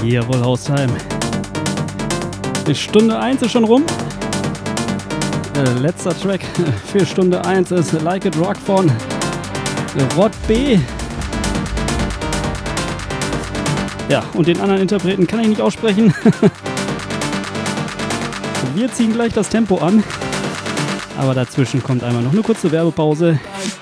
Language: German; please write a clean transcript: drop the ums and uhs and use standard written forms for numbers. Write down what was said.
Jawohl, Haustime. Die Stunde 1 ist schon rum. Letzter Track für Stunde 1 ist Like It Rock von Rod B. Ja, und den anderen Interpreten kann ich nicht aussprechen. Wir ziehen gleich das Tempo an. Aber dazwischen kommt einmal noch eine kurze Werbepause.